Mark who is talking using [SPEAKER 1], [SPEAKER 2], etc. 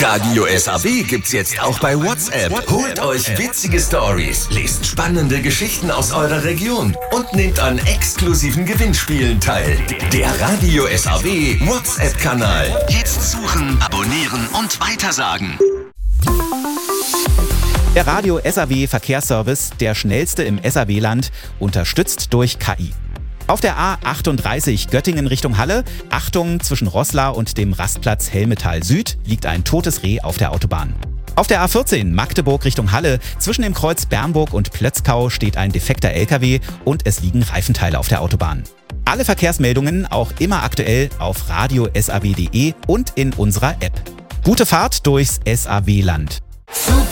[SPEAKER 1] Radio SAW gibt's jetzt auch bei WhatsApp. Holt euch witzige Stories, lest spannende Geschichten aus eurer Region und nehmt an exklusiven Gewinnspielen teil. Der Radio SAW WhatsApp-Kanal. Jetzt suchen, abonnieren und weitersagen.
[SPEAKER 2] Der Radio SAW Verkehrsservice, der schnellste im SAW-Land, unterstützt durch KI. Auf der A38 Göttingen Richtung Halle, Achtung, zwischen Roßla und dem Rastplatz Helmetal Süd liegt ein totes Reh auf der Autobahn. Auf der A14 Magdeburg Richtung Halle, zwischen dem Kreuz Bernburg und Plötzkau steht ein defekter LKW und es liegen Reifenteile auf der Autobahn. Alle Verkehrsmeldungen auch immer aktuell auf radiosaw.de und in unserer App. Gute Fahrt durchs SAW-Land.